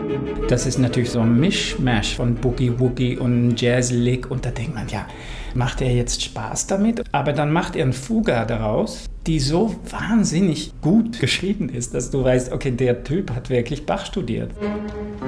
Das ist natürlich so ein Mischmasch von Boogie-Woogie und Jazz-Lick. Und da denkt man, ja, macht er jetzt Spaß damit? Aber dann macht er einen Fuga daraus, die so wahnsinnig gut geschrieben ist, dass du weißt, okay, der Typ hat wirklich Bach studiert.